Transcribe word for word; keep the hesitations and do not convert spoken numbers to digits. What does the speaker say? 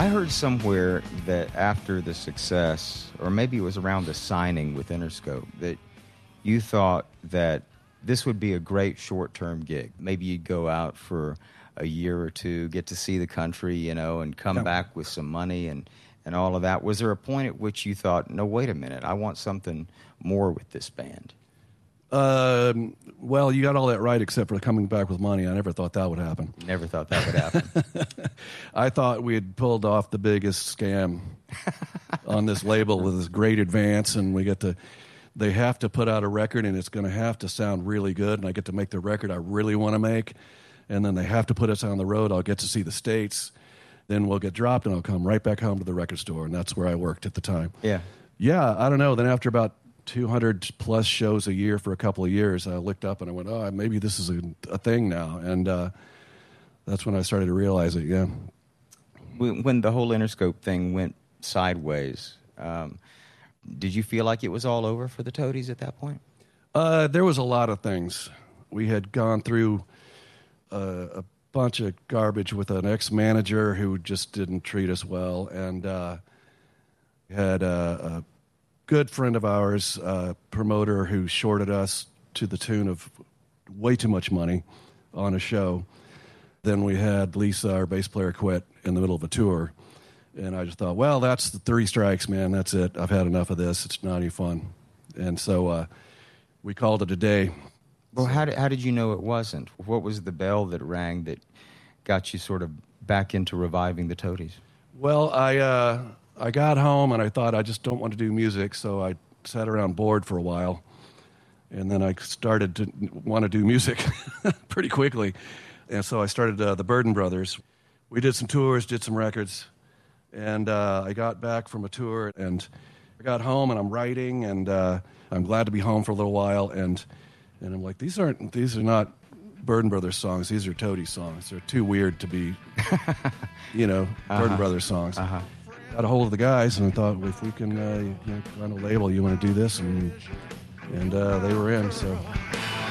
I heard somewhere that after the success, or maybe it was around the signing with Interscope, that you thought that this would be a great short-term gig. Maybe you'd go out for a year or two, get to see the country, you know, and come Yeah. back with some money and, and all of that. Was there a point at which you thought, no, wait a minute, I want something more with this band? Um, well, you got all that right except for coming back with money. I never thought that would happen. Never thought that would happen. I thought we had pulled off the biggest scam on this label with this great advance, and we get to, they have to put out a record, and it's going to have to sound really good, and I get to make the record I really want to make, and then they have to put us on the road. I'll get to see the States, then we'll get dropped, and I'll come right back home to the record store, and that's where I worked at the time. Yeah. Yeah, I don't know. Then after about two hundred plus shows a year for a couple of years, I looked up and I went, oh, maybe this is a, a thing now. And uh, that's when I started to realize it, yeah. When, when the whole Interscope thing went sideways, um, did you feel like it was all over for the Toadies at that point? Uh, there was a lot of things. We had gone through uh, a bunch of garbage with an ex-manager who just didn't treat us well, and uh, had a, a good friend of ours, uh, promoter, who shorted us to the tune of way too much money on a show. Then we had Lisa, our bass player, quit in the middle of a tour. And I just thought, well, that's the three strikes, man. That's it. I've had enough of this. It's not any fun. And so uh, we called it a day. Well, how did, how did you know it wasn't? What was the bell that rang that got you sort of back into reviving the Toadies? Well, I... Uh, I got home and I thought I just don't want to do music, so I sat around bored for a while. And then I started to want to do music pretty quickly. And so I started uh, the Burden Brothers. We did some tours, did some records. And uh, I got back from a tour and I got home and I'm writing and uh, I'm glad to be home for a little while. And and I'm like, these aren't, these are not Burden Brothers songs. These are Toady songs. They're too weird to be, you know, uh-huh. Burden Brothers songs. Uh-huh. Got a hold of the guys and I thought, well, if we can uh, you know, run a label, you want to do this, and and uh, they were in. So